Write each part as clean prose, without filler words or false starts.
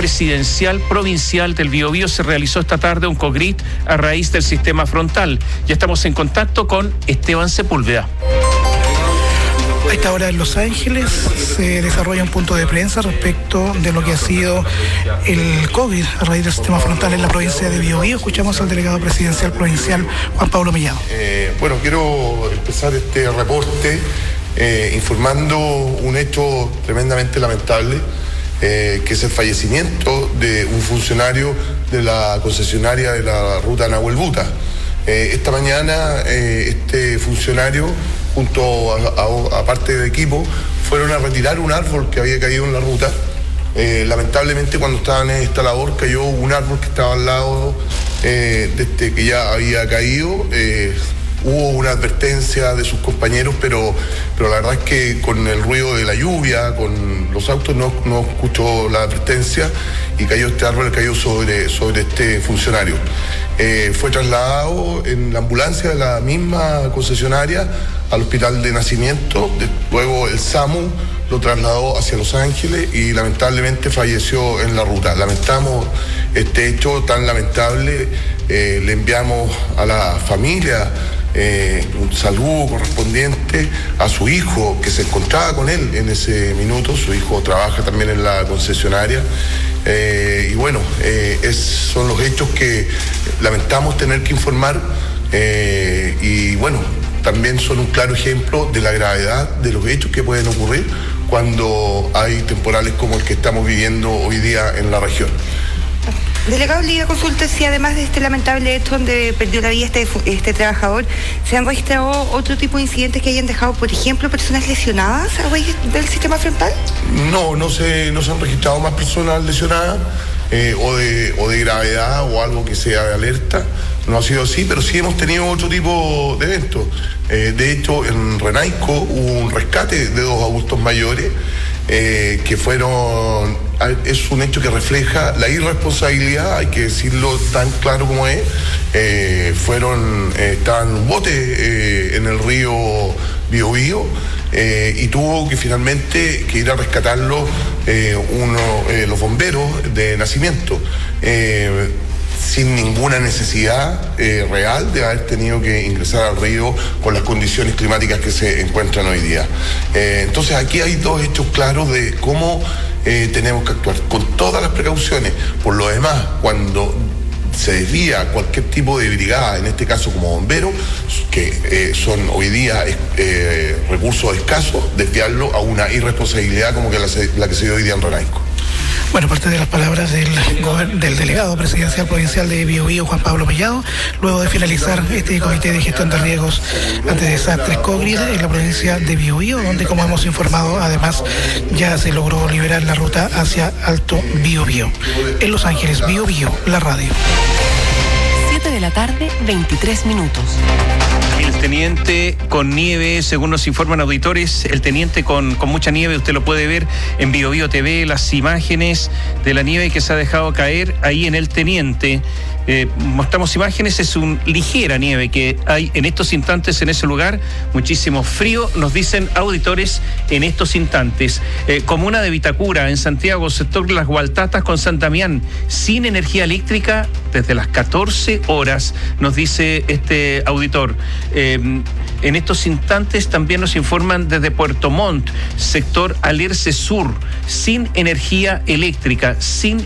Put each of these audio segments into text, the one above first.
presidencial provincial del Biobío se realizó esta tarde un COGRIT a raíz del sistema frontal. Ya estamos en contacto con Esteban Sepúlveda. A esta hora en Los Ángeles se desarrolla un punto de prensa respecto de lo que ha sido el COVID a raíz del sistema frontal en la provincia de Biobío. Escuchamos al delegado presidencial provincial, Juan Pablo Mellado. Bueno, quiero empezar este reporte informando un hecho tremendamente lamentable, que es el fallecimiento de un funcionario de la concesionaria de la ruta Nahuel Buta. Esta mañana este funcionario, junto a parte del equipo, fueron a retirar un árbol que había caído en la ruta. Lamentablemente, cuando estaban en esta labor, cayó un árbol que estaba al lado de este que ya había caído. Hubo una advertencia de sus compañeros, pero la verdad es que con el ruido de la lluvia, con los autos, no escuchó la advertencia y cayó este árbol, cayó sobre este funcionario. Fue trasladado en la ambulancia de la misma concesionaria al hospital de nacimiento. Luego el SAMU lo trasladó hacia Los Ángeles y lamentablemente falleció en la ruta. Lamentamos este hecho tan lamentable. Le enviamos a la familia un saludo correspondiente a su hijo, que se encontraba con él en ese minuto. Su hijo trabaja también en la concesionaria. Y bueno, son los hechos que lamentamos tener que informar. Y bueno, también son un claro ejemplo de la gravedad de los hechos que pueden ocurrir cuando hay temporales como el que estamos viviendo hoy día en la región. Delegado, le iba a consultar si además de este lamentable hecho donde perdió la vida este trabajador, ¿se han registrado otro tipo de incidentes que hayan dejado, por ejemplo, personas lesionadas a raíz del sistema frontal? No se han registrado más personas lesionadas o de gravedad o algo que sea de alerta. No ha sido así, pero sí hemos tenido otro tipo de eventos. De hecho, en Renaico hubo un rescate de 2 adultos mayores que fueron... Es un hecho que refleja la irresponsabilidad, hay que decirlo tan claro como es. Estaban en un bote en el río Biobío y tuvo que finalmente ir a rescatarlo los bomberos de nacimiento. Sin ninguna necesidad real de haber tenido que ingresar al río con las condiciones climáticas que se encuentran hoy día. Entonces aquí hay 2 hechos claros de cómo tenemos que actuar con todas las precauciones. Por lo demás, cuando se desvía cualquier tipo de brigada, en este caso como bomberos, que son hoy día recursos escasos, desviarlo a una irresponsabilidad como que la que se dio hoy día en Renaico. Bueno, parte de las palabras del delegado presidencial provincial de Biobío, Juan Pablo Mellado, luego de finalizar este comité de gestión de riesgos ante desastres COVID en la provincia de Biobío, donde, como hemos informado, además ya se logró liberar la ruta hacia Alto Biobío. En Los Ángeles, Biobío, la radio. 7 de la tarde, 23 minutos. El teniente con nieve, según nos informan auditores, el teniente con mucha nieve, usted lo puede ver en Biobío TV, las imágenes de la nieve que se ha dejado caer ahí en el teniente. Mostramos imágenes, es una ligera nieve que hay en estos instantes en ese lugar, muchísimo frío, nos dicen auditores en estos instantes. Comuna de Vitacura, en Santiago, sector Las Gualtatas con San Damián, sin energía eléctrica desde las 14 horas, nos dice este auditor. En estos instantes también nos informan desde Puerto Montt, sector Alerce Sur, sin energía eléctrica.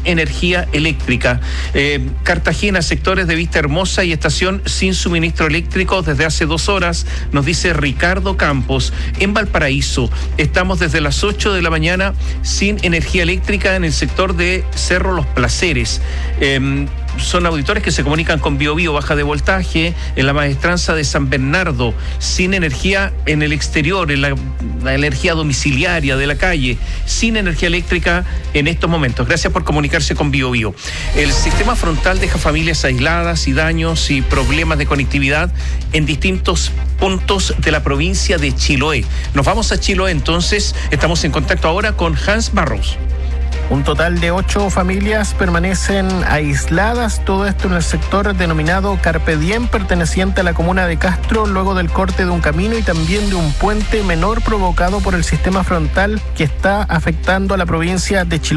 Cartagena, sectores de Vista Hermosa y Estación sin suministro eléctrico desde hace 2 horas, nos dice Ricardo Campos. En Valparaíso estamos desde las 8 de la mañana sin energía eléctrica en el sector de Cerro Los Placeres. Son auditores que se comunican con Biobío, baja de voltaje, en la maestranza de San Bernardo, sin energía en el exterior, en la energía domiciliaria de la calle, sin energía eléctrica en estos momentos. Gracias por comunicarse con Biobío. El sistema frontal deja familias aisladas y daños y problemas de conectividad en distintos puntos de la provincia de Chiloé. Nos vamos a Chiloé, entonces estamos en contacto ahora con Hans Barros. Un total de 8 familias permanecen aisladas, todo esto en el sector denominado Carpe Diem, perteneciente a la comuna de Castro, luego del corte de un camino y también de un puente menor provocado por el sistema frontal que está afectando a la provincia de Chiloé.